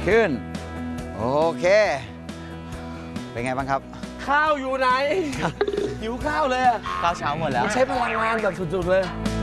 ขึ้นโอเคเป็นไงบ้างครับข้าวอยู่ไหนหิวข้าวเลยอะข้าวเช้าหมดแล้วใช้พลังงานแบบสุดๆเลย